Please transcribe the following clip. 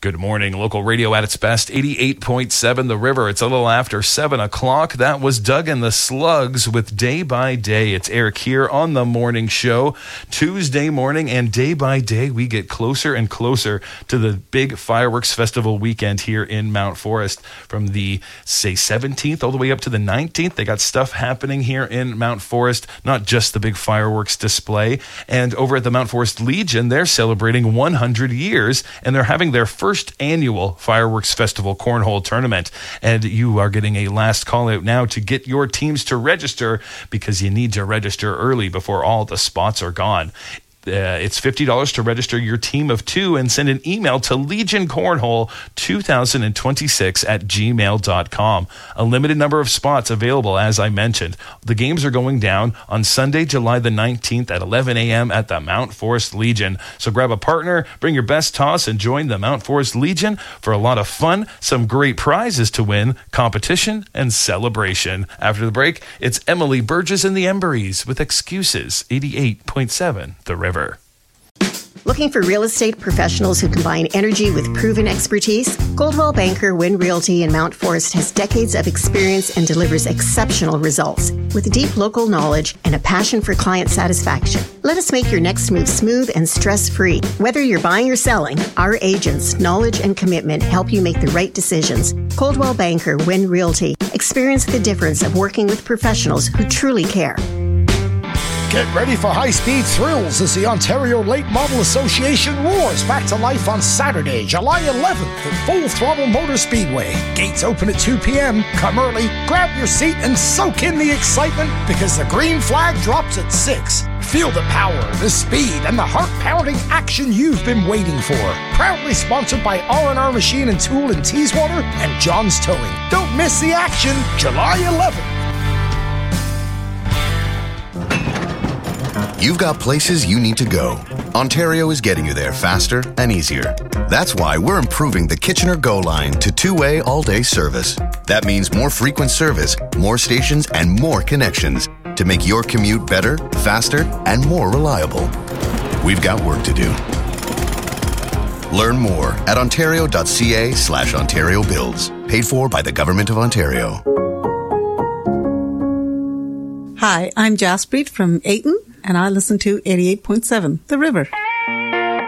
Good morning. Local radio at its best, 88.7 The River. It's a little after 7 o'clock. That was Doug and the Slugs with Day by Day. It's Eric here on the morning show. Tuesday morning, and day by day, we get closer and closer to the big fireworks festival weekend here in Mount Forest. From the, say, 17th all the way up to the 19th, they got stuff happening here in Mount Forest, not just the big fireworks display. And over at the Mount Forest Legion, they're celebrating 100 years, and they're having their first annual Fireworks Festival Cornhole Tournament. And you are getting a last call out now to get your teams to register, because you need to register early before all the spots are gone. It's $50 to register your team of 2 and send an email to legioncornhole2026@gmail.com. A limited number of spots available, as I mentioned. The games are going down on Sunday, July the 19th at 11 a.m. at the Mount Forest Legion. So grab a partner, bring your best toss, and join the Mount Forest Legion for a lot of fun, some great prizes to win, competition, and celebration. After the break, it's Emily Burgess and the Emberies with Excuses, 88.7 The River. Looking for real estate professionals who combine energy with proven expertise? Coldwell Banker Wynn Realty in Mount Forest has decades of experience and delivers exceptional results with deep local knowledge and a passion for client satisfaction. Let us make your next move smooth and stress-free. Whether you're buying or selling, our agents' knowledge and commitment help you make the right decisions. Coldwell Banker Wynn Realty. Experience the difference of working with professionals who truly care. Get ready for high-speed thrills as the Ontario Late Model Association roars back to life on Saturday, July 11th at Full Throttle Motor Speedway. Gates open at 2 p.m. Come early, grab your seat, and soak in the excitement, because the green flag drops at 6. Feel the power, the speed, and the heart-pounding action you've been waiting for. Proudly sponsored by R&R Machine and Tool in Teeswater and John's Towing. Don't miss the action, July 11th. You've got places you need to go. Ontario is getting you there faster and easier. That's why we're improving the Kitchener Go line to 2-way all-day service. That means more frequent service, more stations, and more connections to make your commute better, faster, and more reliable. We've got work to do. Learn more at ontario.ca/Ontario Builds. Paid for by the Government of Ontario. Hi, I'm Jaspreet from Ayton, and I listen to 88.7 The River.